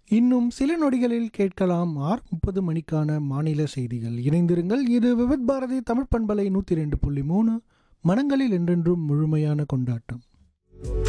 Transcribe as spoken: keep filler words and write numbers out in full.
இன்னும் சில நொடிகளில் கேட்கலாம் ஆறு முப்பது மணிக்கான மாநில செய்திகள். இணைந்திருங்கள். இது விவித் பாரதி தமிழ் பண்பலை நூற்றி ரெண்டு புள்ளி மூணு. மனங்களில் என்றென்றும் முழுமையான கொண்டாட்டம்.